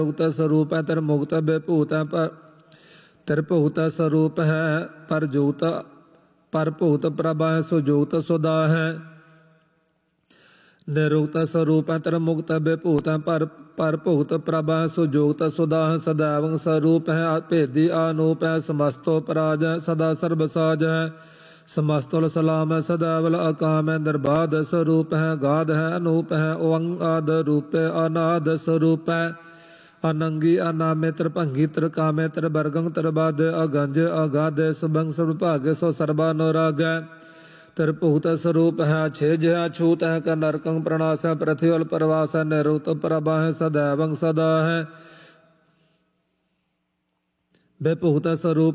मुक्त स्वरूप है तिर मुक्त बेभूत है पर तिर भूत स्वरूप है पर जूत पर भूत प्रभा है सुजूत सुदा है। निरुक्त स्वरूप है तिर मुक्त बेभूत है पर भूत प्रभा है सुजूत सुदा है। सदैव स्वरूप है भेदी अनूप है समस्तो पराज है सदा सर्वसाज है। समस्तुल सलाम है सदैवल अकाम है निर्बाध स्वरूप है गाध है अनूप है ओंगाद रूप अनाद स्वरूप है। अनंगी अनामे त्रिभंगी त्रिकामे त्रिवर्गं त्रिबाध अगंज अगाध सुभंग सर्वभाग्य सो सर्वानुराग है। त्रिभूत स्वरूप है छेज है छूत है कर नरकं प्रणाश है पृथ्वी प्रवास है निरुक्त प्रभा है सदैवं सदा है। बेभूत स्वरूप